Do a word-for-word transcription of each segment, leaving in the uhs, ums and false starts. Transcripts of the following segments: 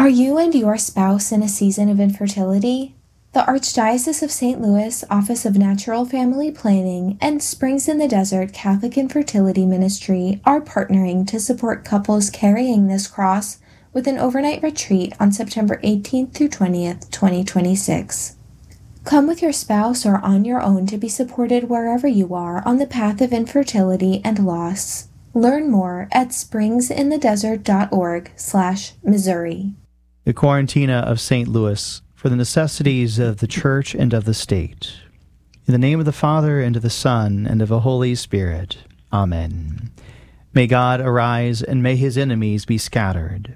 Are you and your spouse in a season of infertility? The Archdiocese of Saint Louis Office of Natural Family Planning and Springs in the Desert Catholic Infertility Ministry are partnering to support couples carrying this cross with an overnight retreat on September eighteenth through twentieth, twenty twenty-six. Come with your spouse or on your own to be supported wherever you are on the path of infertility and loss. Learn more at springsinthedesert.org slash Missouri. The Quarantina of Saint Louis for the necessities of the Church and of the State. In the name of the Father, and of the Son, and of the Holy Spirit. Amen. May God arise, and may his enemies be scattered.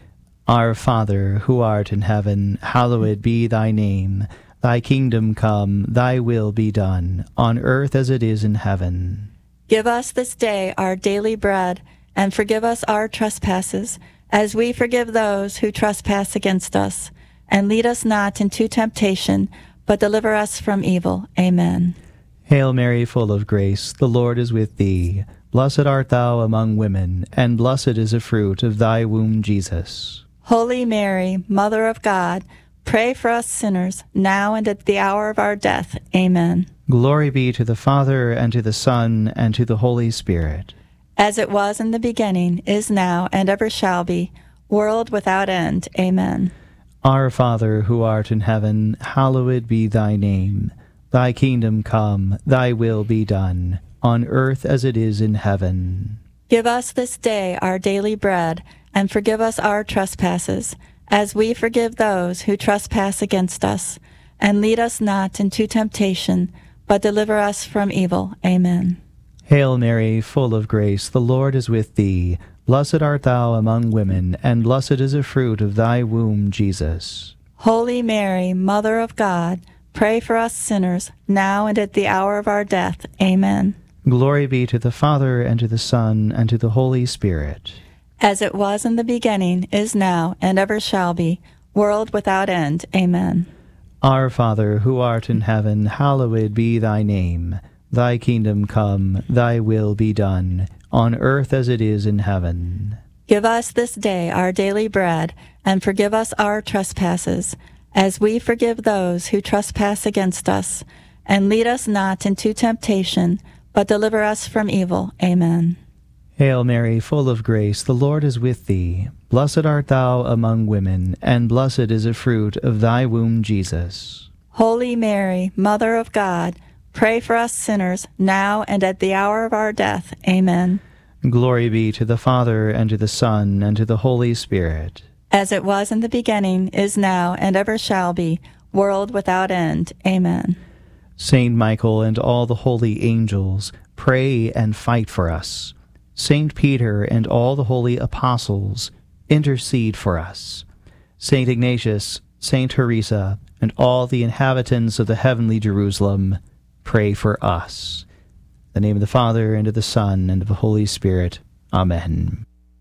Our Father, who art in heaven, hallowed be thy name. Thy kingdom come, thy will be done, on earth as it is in heaven. Give us this day our daily bread, and forgive us our trespasses, as we forgive those who trespass against us. And lead us not into temptation, but deliver us from evil. Amen. Hail Mary, full of grace, the Lord is with thee. Blessed art thou among women, and blessed is the fruit of thy womb, Jesus. Holy Mary, Mother of God, pray for us sinners, now and at the hour of our death. Amen. Glory be to the Father, and to the Son, and to the Holy Spirit. As it was in the beginning, is now, and ever shall be, world without end. Amen. Our Father, who art in heaven, hallowed be thy name. Thy kingdom come, thy will be done, on earth as it is in heaven. Give us this day our daily bread, and forgive us our trespasses, as we forgive those who trespass against us. And lead us not into temptation, but deliver us from evil. Amen. Hail Mary, full of grace, the Lord is with thee. Blessed art thou among women, and blessed is the fruit of thy womb, Jesus. Holy Mary, Mother of God, pray for us sinners, now and at the hour of our death. Amen. Glory be to the Father, and to the Son, and to the Holy Spirit. As it was in the beginning, is now, and ever shall be, world without end. Amen. Our Father, who art in heaven, hallowed be thy name. Thy kingdom come, thy will be done, on earth as it is in heaven. Give us this day our daily bread, and forgive us our trespasses, as we forgive those who trespass against us. And lead us not into temptation, but deliver us from evil. Amen. Hail Mary, full of grace, the Lord is with thee. Blessed art thou among women, and blessed is the fruit of thy womb, Jesus. Holy Mary, Mother of God, pray for us sinners, now and at the hour of our death. Amen. Glory be to the Father, and to the Son, and to the Holy Spirit. As it was in the beginning, is now, and ever shall be, world without end. Amen. Saint Michael and all the holy angels, pray and fight for us. Saint Peter and all the holy apostles, intercede for us. Saint Ignatius, Saint Teresa, and all the inhabitants of the heavenly Jerusalem, pray for us. In the name of the Father, and of the Son, and of the Holy Spirit. Amen.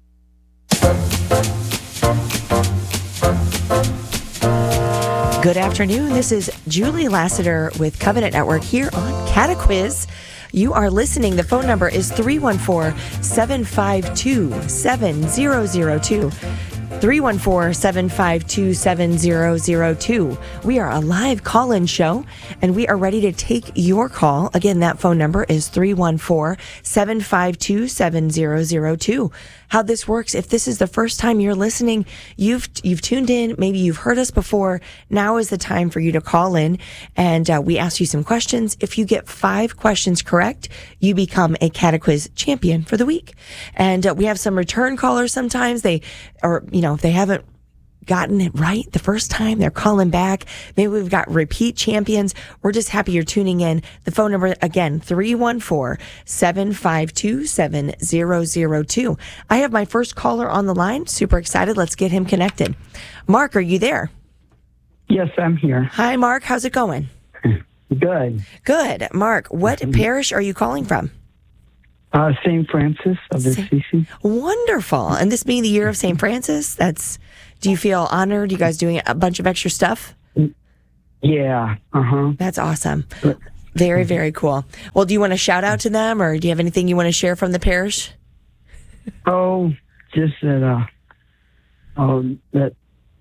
Good afternoon. This is Julie Lassiter with Covenant Network here on Catequiz. You are listening. The phone number is three one four, seven five two, seven zero zero two. three one four, seven five two, seven zero zero two. We are a live call-in show, and we are ready to take your call. Again, that phone number is three one four, seven five two, seven zero zero two. How this works, if this is the first time you're listening, you've you've tuned in, maybe you've heard us before, now is the time for you to call in, and uh, we ask you some questions. If you get five questions correct, you become a Catequiz champion for the week. And uh, we have some return callers sometimes. They, or, you know, if they haven't gotten it right the first time, they're calling back. Maybe we've got repeat champions. We're just happy you're tuning in. The phone number, again, three one four, seven five two, seven zero zero two. I have my first caller on the line. Super excited. Let's get him connected. Mark, are you there? Yes, I'm here. Hi, Mark. How's it going? Good. Good. Mark, what mm-hmm. parish are you calling from? Uh, Saint Francis of Assisi. Wonderful. And this being the year of Saint Francis, that's, do you feel honored? You guys doing a bunch of extra stuff? Yeah. Uh-huh. That's awesome. Very, very cool. Well, do you want to shout out to them, or do you have anything you want to share from the parish? Oh, just that, uh, oh, that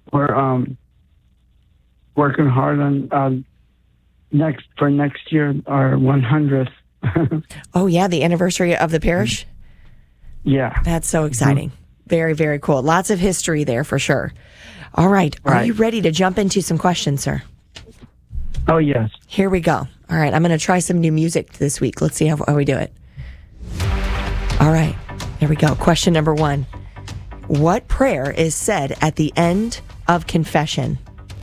we're um, working hard on uh, next for next year, our one hundredth. Oh, yeah, the anniversary of the parish? Yeah. That's so exciting. Mm-hmm. Very, very cool. Lots of history there for sure. All right. Are right. you ready to jump into some questions, sir? Oh, yes. Here we go. All right. I'm going to try some new music this week. Let's see how, how we do it. All right. Here we go. Question number one. What prayer is said at the end of confession?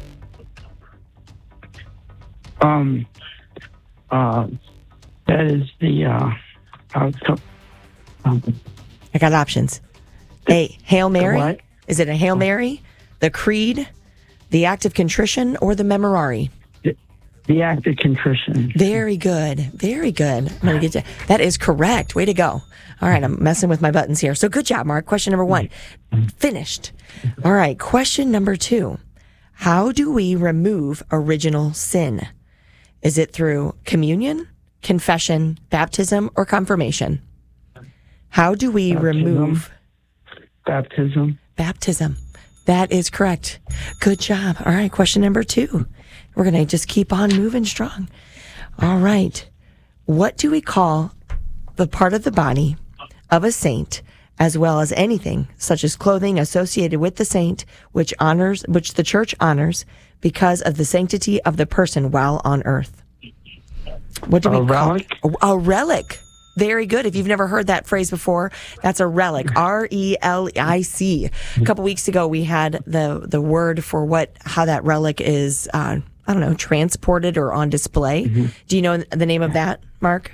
Um, uh, that is the, uh, uh um, I got options. A, Hail Mary. what? Is it a Hail Mary, the Creed, the Act of Contrition, or the Memorare? the, the act of contrition. Very good. Very good. I'm gonna get to, that is correct. Way to go. All right. I'm messing with my buttons here. So good job, Mark. Question number one. Finished. All right. Question number two. How do we remove original sin? Is it through communion, confession, baptism, or confirmation? How do we Baptism. remove Baptism. baptism? That is correct. Good job. All right. Question number two. We're going to just keep on moving strong. All right. What do we call the part of the body of a saint, as well as anything such as clothing associated with the saint, which honors, which the church honors because of the sanctity of the person while on earth? What do we A call relic? A, a relic. Very good. If you've never heard that phrase before, that's a relic. R E L I C. A couple weeks ago, we had the the word for what how that relic is. Uh, I don't know, transported or on display. Mm-hmm. Do you know the name of that, Mark?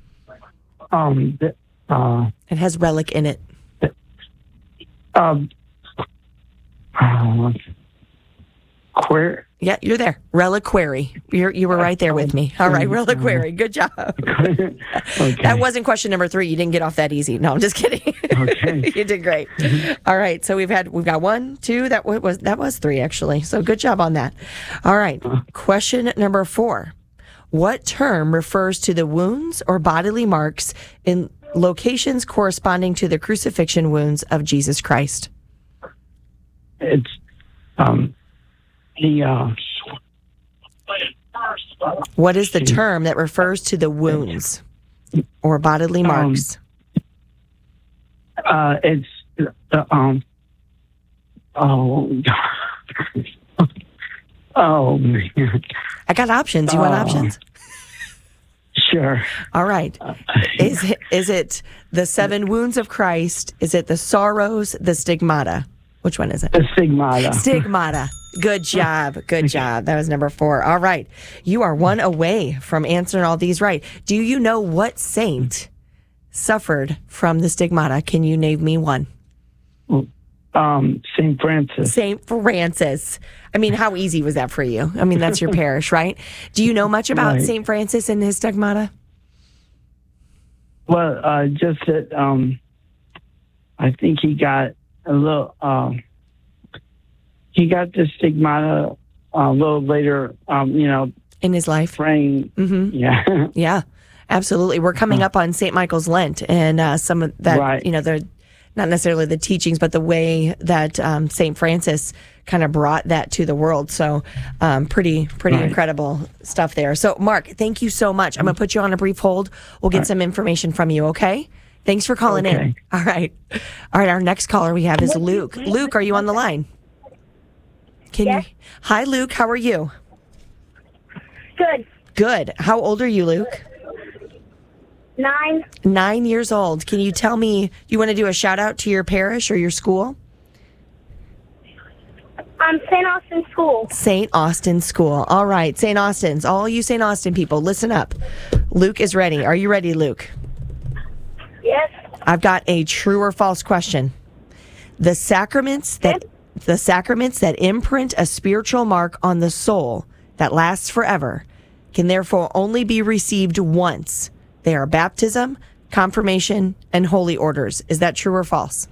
Um, the, uh, It has relic in it. um, uh, queer. Yeah, you're there. Reliquary. You're, you were right there with me. All right, reliquary. Good job. Okay. That wasn't question number three. You didn't get off that easy. No, I'm just kidding. Okay. You did great. All right, so we've had we've got one, two. That was that was three actually. So good job on that. All right, question number four. What term refers to the wounds or bodily marks in locations corresponding to the crucifixion wounds of Jesus Christ? It's um. The, uh, What is the term that refers to the wounds or bodily marks? Um, uh, it's uh, um. Oh. Oh man. I got options. You want Uh, options? Sure. All right. Is it, is it the seven wounds of Christ? Is it the sorrows, the stigmata? Which one is it? The stigmata. Stigmata. Good job. Good job. That was number four. All right. You are one away from answering all these right. Do you know what saint suffered from the stigmata? Can you name me one? Um, Saint Francis. Saint Francis. I mean, how easy was that for you? I mean, that's your parish, right? Do you know much about Right. Saint Francis and his stigmata? Well, uh, just that um, I think he got a little. Um, he got the stigmata a little later. Um, you know, In his life? praying. Mm-hmm. Yeah. Yeah, absolutely. We're coming up on Saint Michael's Lent, and uh, some of that, Right. you know, the not necessarily the teachings, but the way that um, Saint Francis kind of brought that to the world. So, um, pretty, pretty Right. incredible stuff there. So, Mark, thank you so much. I'm going to put you on a brief hold. We'll get some information from you, okay? Thanks for calling in. Okay. All right. All right, our next caller we have is Luke. Luke, are you on the line? Can Yes. you? Hi, Luke. How are you? Good. Good. How old are you, Luke? Nine. Nine years old. Can you tell me, you want to do a shout out to your parish or your school? Um, Saint Austin School. Saint Austin School. All right, Saint Austin's. All you Saint Austin people, listen up. Luke is ready. Are you ready, Luke? Yes. I've got a true or false question. The sacraments that the sacraments that imprint a spiritual mark on the soul that lasts forever can therefore only be received once. They are baptism, confirmation, and holy orders. Is that true or false?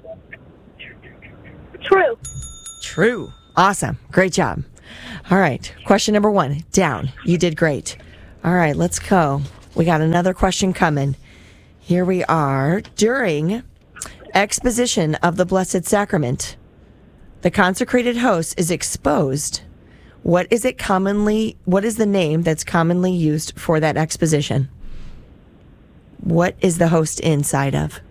True. True. Awesome. Great job. All right. Question number one. Down. You did great. All right. Let's go. We got another question coming. Here we are. During exposition of the Blessed Sacrament, the consecrated host is exposed, what is it commonly, what is the name that's commonly used for that exposition? What is the host inside of?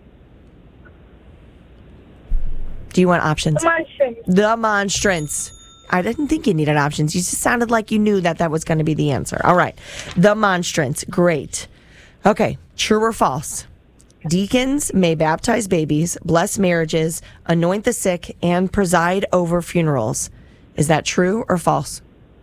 Do you want options? The monstrance. The monstrance. I didn't think you needed options. You just sounded like you knew that that was going to be the answer. All right. The monstrance. Great. Okay. True or false? Deacons may baptize babies, bless marriages, anoint the sick, and preside over funerals. Is that true or false?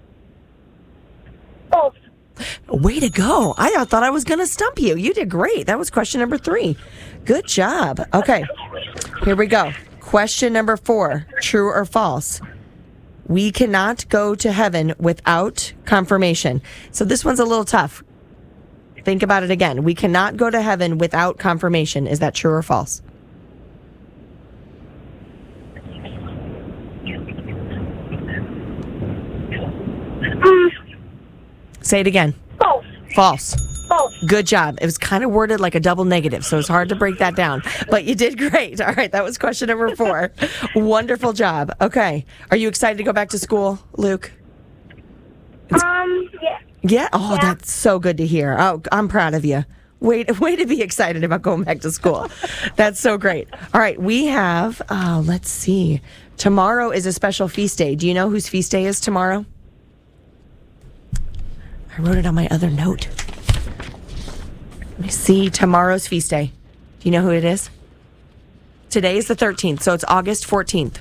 False. Way to go. I thought I was going to stump you. You did great. That was question number three. Good job. Okay. Here we go. Question number four. True or false? We cannot go to heaven without confirmation. So this one's a little tough. Think about it again. We cannot go to heaven without confirmation. Is that true or false? Um, Say it again. false. False. False. Good job. It was kind of worded like a double negative, so it's hard to break that down. But you did great. All right, that was question number four. Wonderful job. Okay. Are you excited to go back to school, Luke? Um, yeah. Yeah? Oh, Yeah. that's so good to hear. Oh, I'm proud of you. Way, way to be excited about going back to school. That's so great. All right, we have, uh, let's see. Tomorrow is a special feast day. Do you know whose feast day is tomorrow? I wrote it on my other note. Let me see. Tomorrow's feast day. Do you know who it is? Today is the thirteenth, so it's August fourteenth.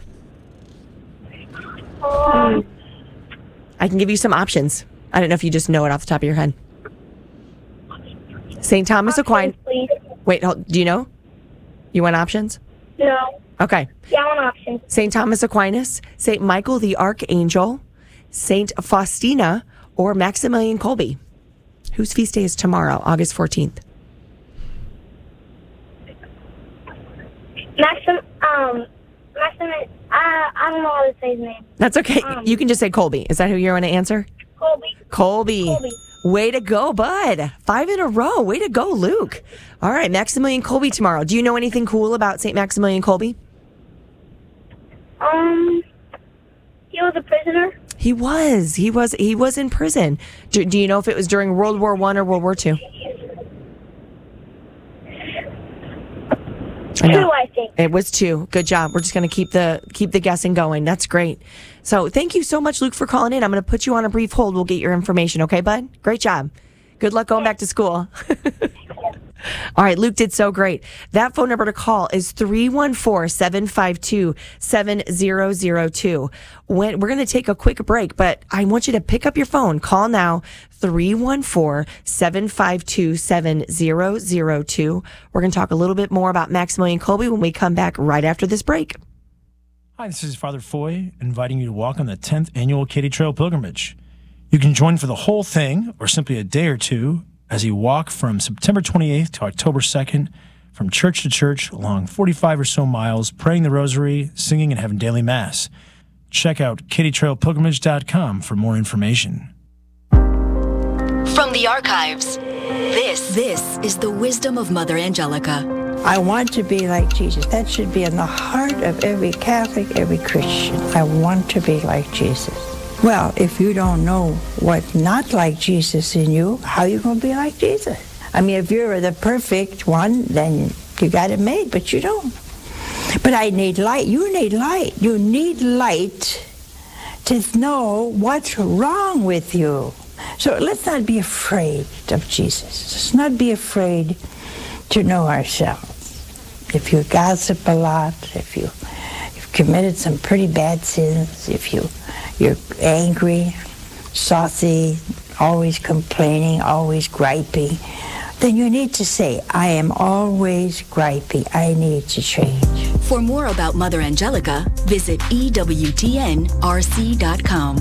Um, I can give you some options. I don't know if you just know it off the top of your head. Saint Thomas Aquinas. please. Wait, hold, do you know? You want options? No. Okay. Yeah, I want options. Saint Thomas Aquinas, Saint Michael the Archangel, Saint Faustina, or Maximilian Kolbe. Whose feast day is tomorrow, August fourteenth? Maxim, um, Maxim, I, I don't know how to say his name. That's okay. Um, You can just say Kolbe. Is that who you're going to answer? Colby. Colby. Colby. Way to go, bud. Five in a row. Way to go, Luke. All right, Maximilian Kolbe tomorrow. Do you know anything cool about Saint Maximilian Kolbe? Um, he was a prisoner. He was. He was. He was in prison. Do, do you know if it was during World War One or World War Two? I know. Two, I think. It was two. Good job. We're just going to keep the keep the guessing going. That's great. So thank you so much, Luke, for calling in. I'm going to put you on a brief hold. We'll get your information. Okay, bud? Great job. Good luck going back to school. All right, Luke did so great. That phone number to call is three one four, seven five two, seven zero zero two. When, we're going to take a quick break, but I want you to pick up your phone. Call now, three one four, seven five two, seven zero zero two. We're going to talk a little bit more about Maximilian Kolbe when we come back right after this break. Hi, this is Father Foy, inviting you to walk on the tenth Annual Katy Trail Pilgrimage. You can join for the whole thing, or simply a day or two, as you walk from September twenty-eighth to October second, from church to church, along forty-five or so miles, praying the rosary, singing, and having daily mass. Check out katy trail pilgrimage dot com for more information. From the archives, this, this is the wisdom of Mother Angelica. I want to be like Jesus. That should be in the heart of every Catholic, every Christian. I want to be like Jesus. Well, if you don't know what's not like Jesus in you, how are you going to be like Jesus? I mean, if you're the perfect one, then you got it made, but you don't. But I need light. You need light. You need light to know what's wrong with you. So let's not be afraid of Jesus. Let's not be afraid to know ourselves. If you gossip a lot, if you, you've committed some pretty bad sins, if you, you're angry, saucy, always complaining, always griping, then you need to say, I am always gripey. I need to change. For more about Mother Angelica, visit E W T N R C dot com.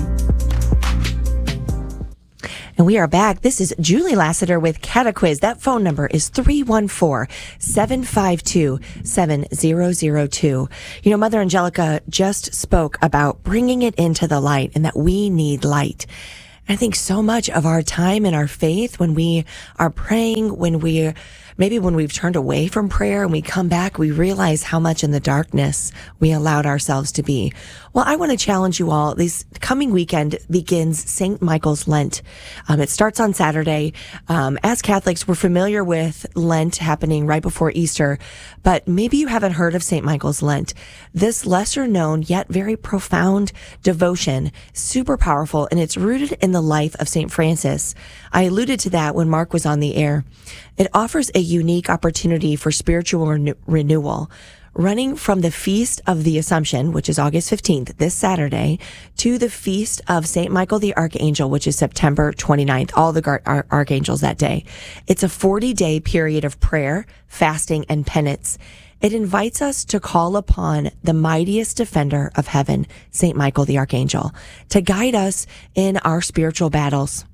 And we are back. This is Julie Lassiter with Catequiz. That phone number is three one four, seven five two, seven zero zero two. You know, Mother Angelica just spoke about bringing it into the light and that we need light. I think so much of our time and our faith when we are praying, when we maybe when we've turned away from prayer and we come back, we realize how much in the darkness we allowed ourselves to be. Well, I want to challenge you all. This coming weekend begins Saint Michael's Lent. Um, it starts on Saturday. Um, as Catholics, we're familiar with Lent happening right before Easter, but maybe you haven't heard of Saint Michael's Lent. This lesser known yet very profound devotion, super powerful, and it's rooted in the life of Saint Francis. I alluded to that when Mark was on the air. It offers a unique opportunity for spiritual renew- renewal. Running from the Feast of the Assumption, which is August fifteenth, this Saturday, to the Feast of Saint Michael the Archangel, which is September twenty-ninth, all the gar- ar- archangels that day. It's a forty-day period of prayer, fasting, and penance. It invites us to call upon the mightiest defender of heaven, Saint Michael the Archangel, to guide us in our spiritual battles.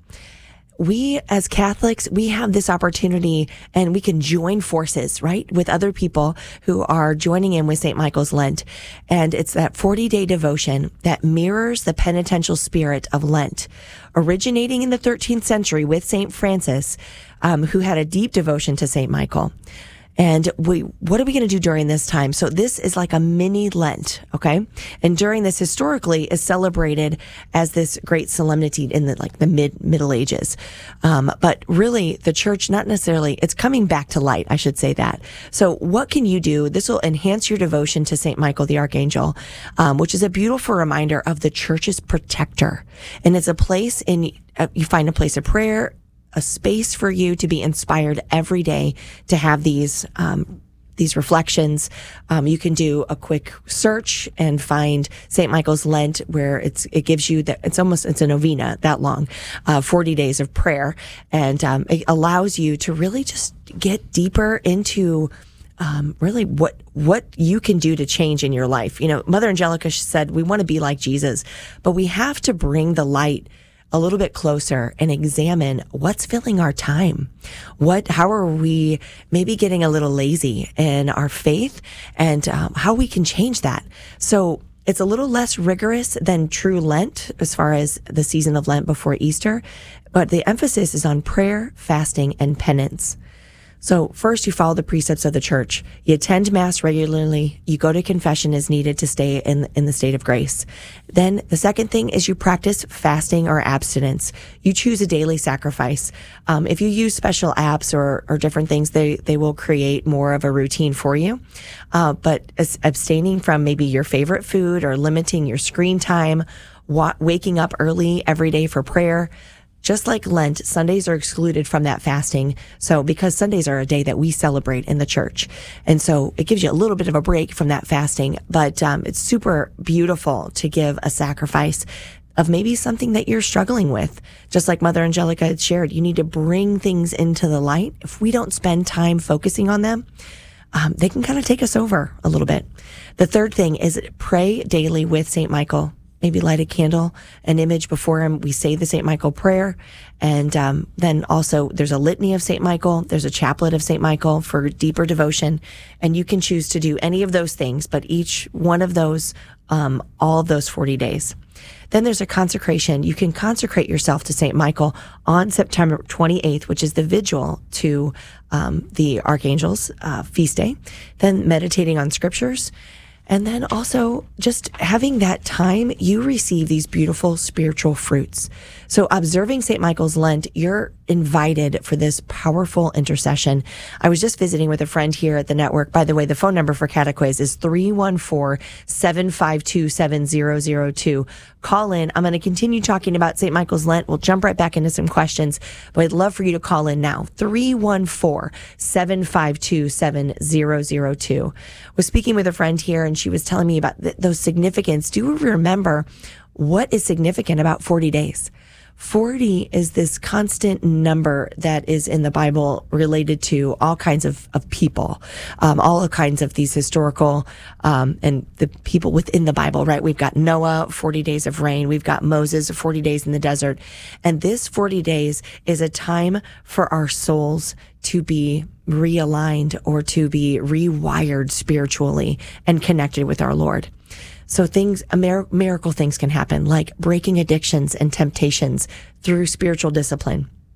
We as Catholics, we have this opportunity and we can join forces, right, with other people who are joining in with Saint Michael's Lent. And it's that forty-day devotion that mirrors the penitential spirit of Lent, originating in the thirteenth century with Saint Francis, um, who had a deep devotion to Saint Michael. And we, what are we going to do during this time? So this is like a mini Lent, okay? And during this, historically, is celebrated as this great solemnity in the like the mid Middle Ages. Um, but really, the church, not necessarily, it's coming back to light. I should say that. So what can you do? This will enhance your devotion to Saint Michael the Archangel, um, which is a beautiful reminder of the church's protector, and it's a place in uh, you find a place of prayer, a space for you to be inspired every day to have these um, these reflections. Um, you can do a quick search and find Saint Michael's Lent, where it's it gives you that it's almost it's a novena that long, uh, forty days of prayer, and um, it allows you to really just get deeper into um, really what what you can do to change in your life. You know, Mother Angelica said we want to be like Jesus, but we have to bring the light a little bit closer and examine what's filling our time. What, how are we maybe getting a little lazy in our faith, and um, how we can change that. So it's a little less rigorous than true Lent as far as the season of Lent before Easter, but the emphasis is on prayer, fasting, and penance. So first, you follow the precepts of the church. You attend Mass regularly. You go to confession as needed to stay in, in the state of grace. Then the second thing is you practice fasting or abstinence. You choose a daily sacrifice. Um, if you use special apps or, or different things, they, they will create more of a routine for you. Uh, but as abstaining from maybe your favorite food or limiting your screen time, wa- waking up early every day for prayer. Just like Lent, Sundays are excluded from that fasting. So because Sundays are a day that we celebrate in the church. And so it gives you a little bit of a break from that fasting, but um, it's super beautiful to give a sacrifice of maybe something that you're struggling with. Just like Mother Angelica had shared, you need to bring things into the light. If we don't spend time focusing on them, um, they can kind of take us over a little bit. The third thing is pray daily with Saint Michael. Maybe light a candle, an image before him. We say the Saint Michael prayer. And um, then also there's a litany of Saint Michael. There's a chaplet of Saint Michael for deeper devotion. And you can choose to do any of those things, but each one of those, um, all of those forty days. Then there's a consecration. You can consecrate yourself to Saint Michael on September twenty-eighth, which is the vigil to um, the Archangel's uh, feast day. Then meditating on scriptures. And then also just having that time, you receive these beautiful spiritual fruits. So observing Saint Michael's Lent, you're invited for this powerful intercession. I was just visiting with a friend here at the network. By the way, the phone number for Catequiz is three one four, seven five two, seven zero zero two. Call in. I'm going to continue talking about Saint Michael's Lent. We'll jump right back into some questions, but I'd love for you to call in now. three one four, seven five two, seven zero zero two. I was speaking with a friend here, and she was telling me about th- those significance. Do you remember what is significant about forty days? forty is this constant number that is in the Bible related to all kinds of, of people, um, all kinds of these historical, um, and the people within the Bible, right? We've got Noah, forty days of rain. We've got Moses, forty days in the desert. And this forty days is a time for our souls to be realigned or to be rewired spiritually and connected with our Lord. So things, miracle things can happen, like breaking addictions and temptations through spiritual discipline.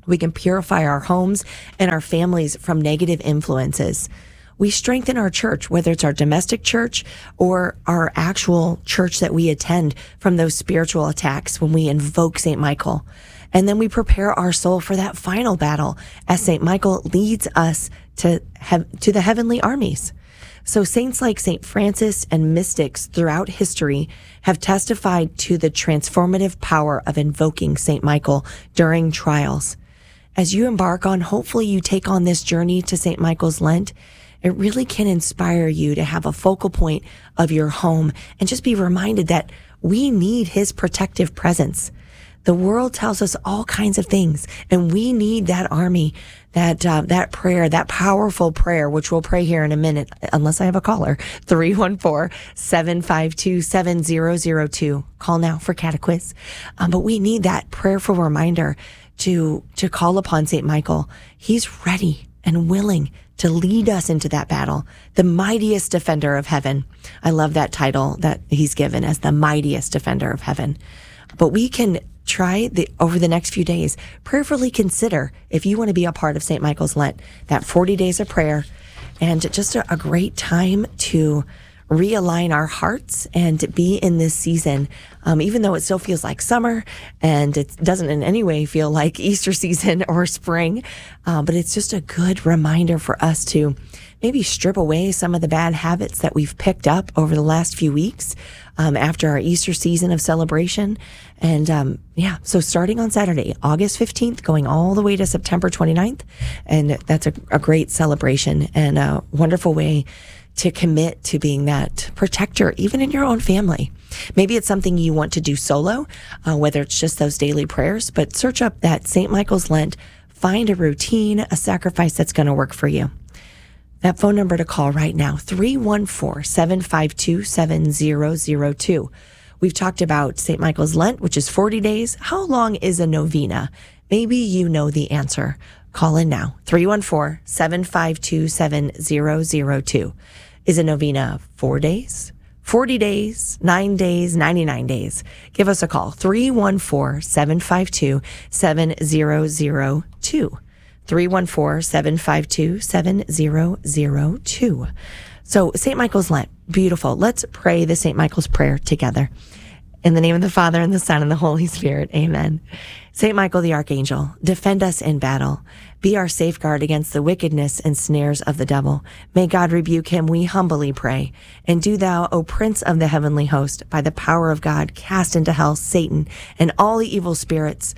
We can purify our homes and our families from negative influences. We strengthen our church, whether it's our domestic church or our actual church that we attend, from those spiritual attacks when we invoke Saint Michael. And then we prepare our soul for that final battle as Saint Michael leads us to have, to the heavenly armies. So saints like Saint Francis and mystics throughout history have testified to the transformative power of invoking Saint Michael during trials. As you embark on, hopefully you take on this journey to Saint Michael's Lent, it really can inspire you to have a focal point of your home and just be reminded that we need his protective presence. The world tells us all kinds of things, and we need that army, that uh, that prayer, that powerful prayer, which we'll pray here in a minute, unless I have a caller, three one four, seven five two, seven zero zero two. Call now for Catequiz. Um, but we need that prayerful reminder to to call upon Saint Michael. He's ready and willing to lead us into that battle, the mightiest defender of heaven. I love that title that he's given, as the mightiest defender of heaven. But we can try the over the next few days, prayerfully consider if you want to be a part of Saint Michael's Lent, that forty days of prayer, and just a, a great time to realign our hearts and to be in this season, um, even though it still feels like summer and it doesn't in any way feel like Easter season or spring. Uh, but it's just a good reminder for us to maybe strip away some of the bad habits that we've picked up over the last few weeks um, after our Easter season of celebration. And um, yeah, so starting on Saturday, August fifteenth, going all the way to September twenty-ninth. And that's a, a great celebration and a wonderful way to commit to being that protector, even in your own family. Maybe it's something you want to do solo, uh, whether it's just those daily prayers, but search up that Saint Michael's Lent, find a routine, a sacrifice that's going to work for you. That phone number to call right now, three one four, seven five two, seven zero zero two. We've talked about Saint Michael's Lent, which is forty days. How long is a novena? Maybe you know the answer. Call in now, three one four, seven five two, seven zero zero two. Is a novena four days, forty days, nine days, ninety-nine days? Give us a call, three one four, seven five two, seven zero zero two. three one four, seven five two, seven zero zero two. So Saint Michael's Lent, beautiful. Let's pray the Saint Michael's prayer together. In the name of the Father, and the Son, and the Holy Spirit, amen. Saint Michael the Archangel, defend us in battle. Be our safeguard against the wickedness and snares of the devil. May God rebuke him, we humbly pray. And do thou, O Prince of the heavenly host, by the power of God, cast into hell Satan and all the evil spirits.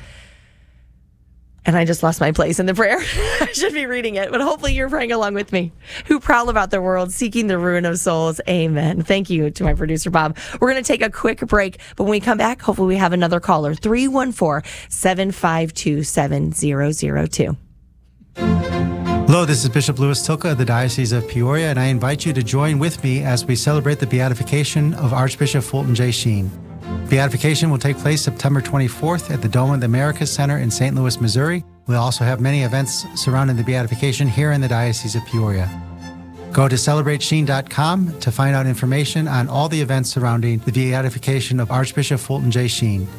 And I just lost my place in the prayer. I should be reading it, but hopefully you're praying along with me. Who prowl about the world, seeking the ruin of souls. Amen. Thank you to my producer, Bob. We're going to take a quick break, but when we come back, hopefully we have another caller, three one four, seven five two, seven zero zero two. Hello, this is Bishop Louis Tilka of the Diocese of Peoria, and I invite you to join with me as we celebrate the beatification of Archbishop Fulton J. Sheen. Beatification will take place September twenty-fourth at the Dome of the Americas Center in Saint Louis, Missouri. We'll also have many events surrounding the beatification here in the Diocese of Peoria. Go to celebrate sheen dot com to find out information on all the events surrounding the beatification of Archbishop Fulton J. Sheen.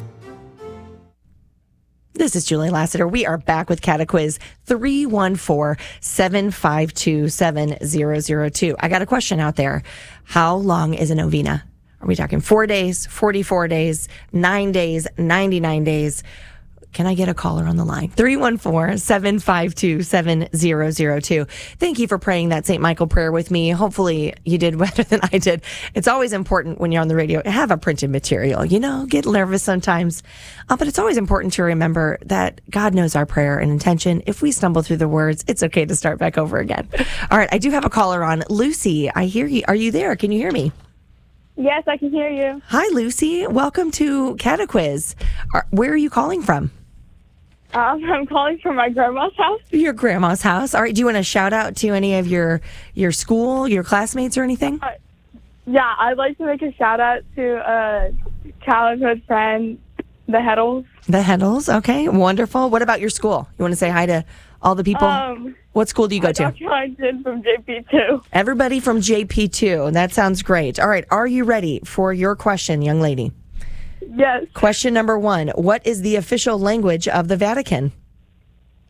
This is Julie Lassiter. We are back with Catequiz, three one four, seven five two, seven zero zero two. I got a question out there. How long is a novena? Are we talking four days, forty-four days, nine days, ninety-nine days? Can I get a caller on the line? three one four, seven five two, seven zero zero two. Thank you for praying that Saint Michael prayer with me. Hopefully you did better than I did. It's always important when you're on the radio to have a printed material. You know, get nervous sometimes. Uh, but it's always important to remember that God knows our prayer and intention. If we stumble through the words, it's okay to start back over again. All right, I do have a caller on. Lucy, I hear you. Are you there? Can you hear me? Yes, I can hear you. Hi, Lucy. Welcome to Catequiz. Are, where are you calling from? Um, I'm calling from my grandma's house. Your grandma's house. All right. Do you want to shout out to any of your your school, your classmates, or anything? Uh, yeah, I'd like to make a shout out to a childhood friend, the Heddles. The Heddles. Okay, wonderful. What about your school? You want to say hi to all the people? Um, what school do you go to? Doctor Huntington from J P two. Everybody from J P two. That sounds great. All right. Are you ready for your question, young lady? Yes. Question number one. What is the official language of the Vatican?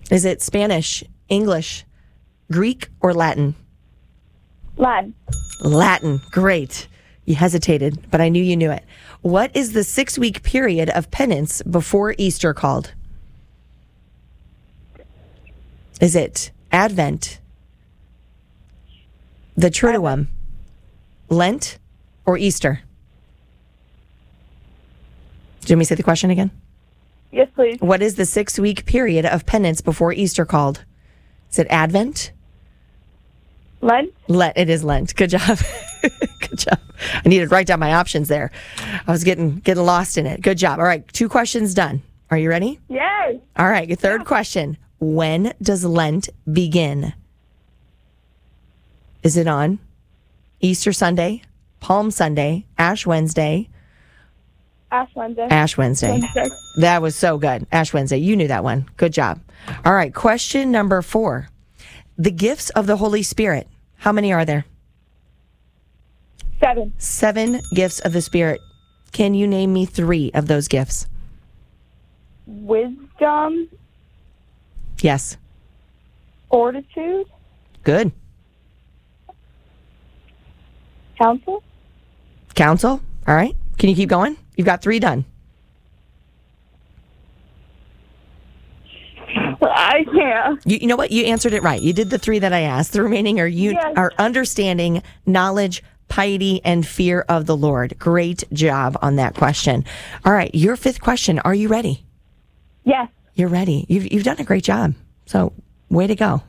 Is it Spanish, English, Greek, or Latin? Latin. Latin. Great. You hesitated, but I knew you knew it. What is the six-week period of penance before Easter called? Is it Advent, the Triduum, Lent, or Easter? Do you want me to say the question again? Yes, please. What is the six-week period of penance before Easter called? Is it Advent? Lent? Lent. It is Lent. Good job. Good job. I needed to write down my options there. I was getting getting lost in it. Good job. All right, two questions done. Are you ready? Yes. All right, your third question. When does Lent begin? Is it on Easter Sunday, Palm Sunday, Ash Wednesday? Ash Wednesday. Ash Wednesday. Wednesday. That was so good. Ash Wednesday. You knew that one. Good job. All right, question number four. The gifts of the Holy Spirit. How many are there? Seven. Seven gifts of the Spirit. Can you name me three of those gifts? Wisdom. Yes. Fortitude. Good. Counsel. Counsel. All right. Can you keep going? You've got three done. I can't. You, you know what? You answered it right. You did the three that I asked. The remaining are you Yes. are understanding, knowledge, piety, and fear of the Lord. Great job on that question. All right. Your fifth question. Are you ready? Yes. You're ready. You've you've done a great job. So way to go.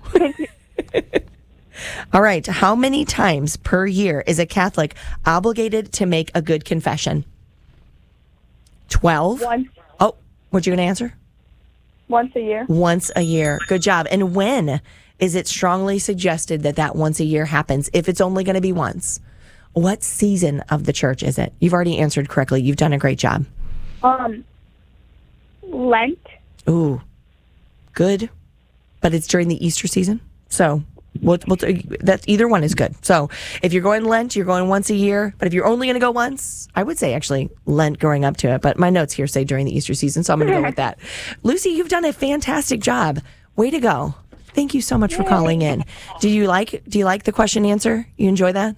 All right. How many times per year is a Catholic obligated to make a good confession? Twelve. Once. Oh, what you going to answer? Once a year. Once a year. Good job. And when is it strongly suggested that that once a year happens, if it's only going to be once? What season of the church is it? You've already answered correctly. You've done a great job. Um. Lent. Ooh, good. But it's during the Easter season. So we'll, we'll, that either one is good. So if you're going Lent, you're going once a year. But if you're only going to go once, I would say actually Lent going up to it. But my notes here say during the Easter season. So I'm going to go with that. Lucy, you've done a fantastic job. Way to go. Thank you so much for calling in. Do you like, do you like the question answer? You enjoy that?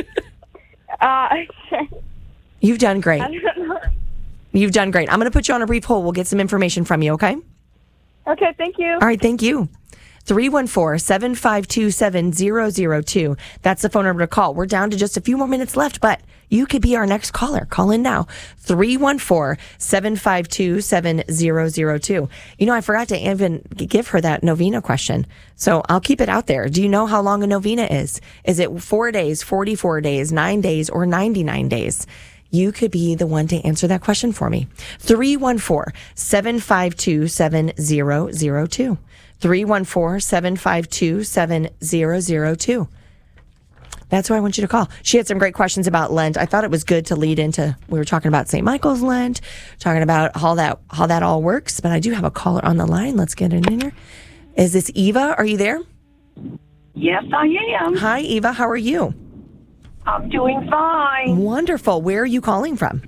Uh. You've done great. I don't know. You've done great. I'm going to put you on a brief hold. We'll get some information from you, okay? Okay. Thank you. All right, thank you. three one four, seven five two, seven zero zero two. That's the phone number to call. We're down to just a few more minutes left, but you could be our next caller. Call in now. three one four, seven five two, seven zero zero two. You know, I forgot to even give her that novena question, so I'll keep it out there. Do you know how long a novena is? Is it four days, forty-four days, nine days, or ninety-nine days? You could be the one to answer that question for me. three one four, seven five two, seven zero zero two. three one four, seven five two, seven zero zero two. That's who I want you to call. She had some great questions about Lent. I thought it was good to lead into, we were talking about Saint Michael's Lent, talking about how that how that all works, but I do have a caller on the line. Let's get it in here. Is this Eva? Are you there? Yes, I am. Hi, Eva. How are you? I'm doing fine. Wonderful. Where are you calling from?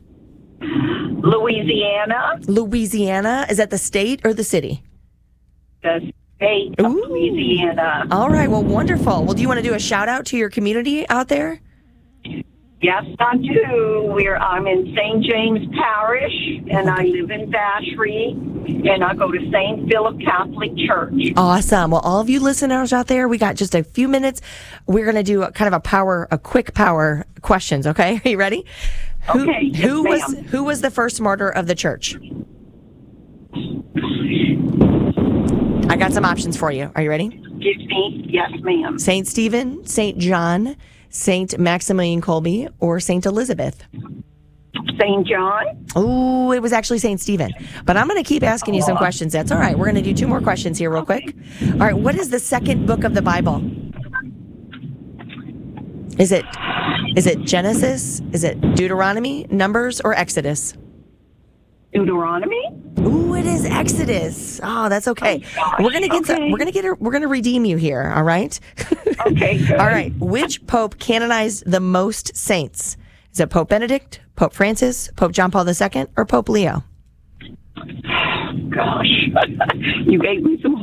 Louisiana. Louisiana. Is that the state or the city? The state of Ooh. Louisiana. All right. Well, wonderful. Well, do you want to do a shout out to your community out there? Yes, I do. We're I'm in Saint James Parish, and I live in Vacherie, and I go to Saint Philip Catholic Church. Awesome. Well, all of you listeners out there, we got just a few minutes. We're going to do a, kind of a power, a quick power questions. Okay, are you ready? Who, Okay, yes, who was ma'am. who was the first martyr of the church? I got some options for you. Are you ready? Give me, yes, ma'am. Saint Stephen, Saint John, Saint Maximilian Kolbe, or Saint Elizabeth? Saint John. Oh, it was actually Saint Stephen. But I'm going to keep asking you some questions. That's all right. We're going to do two more questions here real quick. All right. What is the second book of the Bible? Is it is it Genesis? Is it Deuteronomy, Numbers, or Exodus? Deuteronomy. Ooh, it is Exodus. Oh, that's okay. Oh, we're gonna get okay. some, we're gonna get a, we're gonna redeem you here. All right. Okay, good. All right. Which pope canonized the most saints? Is it Pope Benedict, Pope Francis, Pope John Paul the Second, or Pope Leo? Gosh, you gave me some